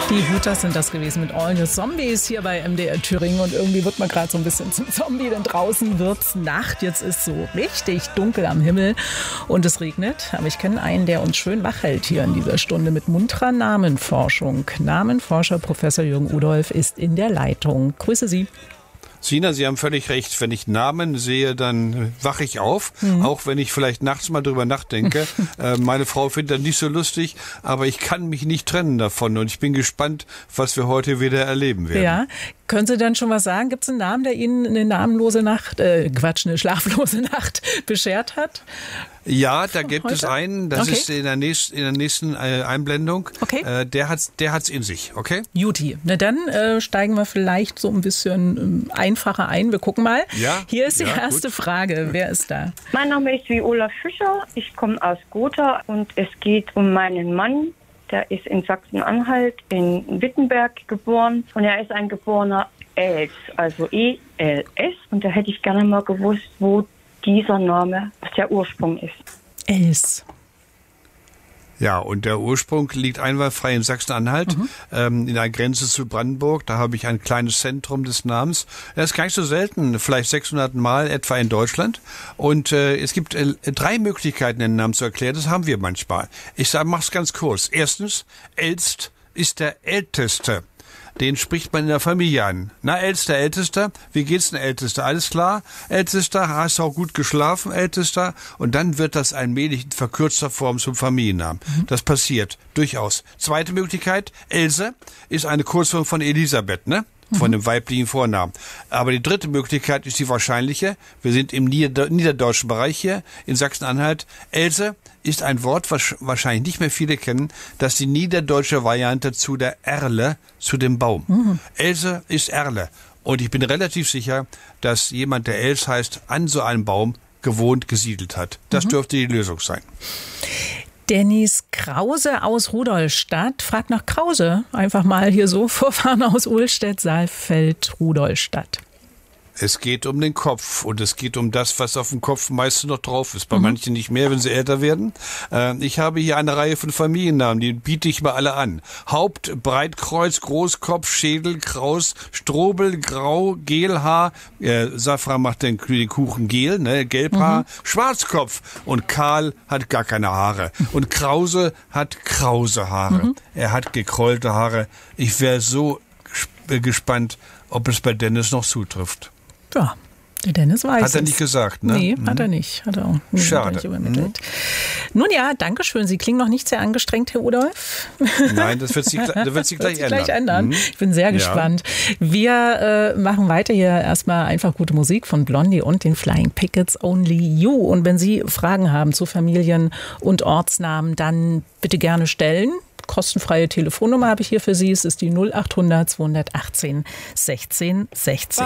Die Hooters sind das gewesen mit All New Zombies hier bei MDR Thüringen. Und irgendwie wird man gerade so ein bisschen zum Zombie, denn draußen wird's Nacht. Jetzt ist so richtig dunkel am Himmel und es regnet. Aber ich kenne einen, der uns schön wach hält hier in dieser Stunde mit munterer Namenforschung. Namenforscher Professor Jürgen Udolph ist in der Leitung. Grüße Sie. Sina, Sie haben völlig recht. Wenn ich Namen sehe, dann wache ich auf. Auch wenn ich vielleicht nachts mal drüber nachdenke. Meine Frau findet das nicht so lustig, aber ich kann mich nicht trennen davon. Und ich bin gespannt, was wir heute wieder erleben werden. Ja. Können Sie dann schon was sagen? Gibt es einen Namen, der Ihnen eine namenlose Nacht, eine schlaflose Nacht beschert hat? Ja, da gibt es einen, das Okay. ist in der nächsten Einblendung. Okay. Der hat's in sich, okay? Juti. Na dann steigen wir vielleicht so ein bisschen einfacher ein. Wir gucken mal. Ja, Hier ist die ja, erste gut. Frage. Wer ist da? Mein Name ist Viola Fischer, ich komme aus Gotha und es geht um meinen Mann. Der ist in Sachsen-Anhalt, in Wittenberg geboren und er ist ein geborener Els, also E-L-S. Und da hätte ich gerne mal gewusst, wo dieser Name, was der Ursprung ist. Els. Ja, und der Ursprung liegt einwandfrei in Sachsen-Anhalt, in der Grenze zu Brandenburg. Da habe ich ein kleines Zentrum des Namens. Er ist gar nicht so selten, vielleicht 600 Mal etwa in Deutschland. Und es gibt 3 Möglichkeiten, den Namen zu erklären. Das haben wir manchmal. Ich mach's ganz kurz. Erstens, Elst ist der Älteste. Den spricht man in der Familie an. Na, Ältester, wie geht's denn, Ältester? Alles klar? Ältester, hast du auch gut geschlafen, Ältester? Und dann wird das allmählich in verkürzter Form zum Familiennamen. Das passiert durchaus. Zweite Möglichkeit, Else ist eine Kurzform von Elisabeth, ne? Von dem weiblichen Vornamen. Aber die dritte Möglichkeit ist die wahrscheinliche. Wir sind im niederdeutschen Bereich hier in Sachsen-Anhalt. Else ist ein Wort, was wahrscheinlich nicht mehr viele kennen, das die niederdeutsche Variante zu der Erle, zu dem Baum. Else ist Erle. Und ich bin relativ sicher, dass jemand, der Els heißt, an so einem Baum gewohnt gesiedelt hat. Das dürfte die Lösung sein. Dennis Krause aus Rudolstadt fragt nach Krause. Einfach mal hier so Vorfahren aus Uhlstedt, Saalfeld, Rudolstadt. Es geht um den Kopf und es geht um das, was auf dem Kopf meistens noch drauf ist. Bei manchen nicht mehr, wenn sie älter werden. Ich habe hier eine Reihe von Familiennamen, die biete ich mal alle an. Haupt, Breitkreuz, Großkopf, Schädel, Kraus, Strobel, Grau, Gelhaar, Safran macht den Kuchen gel, ne, Gelbhaar, Schwarzkopf und Karl hat gar keine Haare. Und Krause hat krause Haare. Er hat gekrollte Haare. Ich wäre so gespannt, ob es bei Dennis noch zutrifft. Ja, der Dennis weiß Hat er es. nicht gesagt, ne? Nee, hat er nicht. Hat er auch nicht. Schade. Hat er nicht übermittelt. Nun ja, danke schön. Sie klingen noch nicht sehr angestrengt, Herr Udolph. Nein, das wird sich gleich ändern. Ich bin sehr gespannt. Wir machen weiter hier erstmal einfach gute Musik von Blondie und den Flying Pickets, Only You. Und wenn Sie Fragen haben zu Familien- und Ortsnamen, dann bitte gerne stellen. Kostenfreie Telefonnummer habe ich hier für Sie. Es ist die 0800 218 16 60.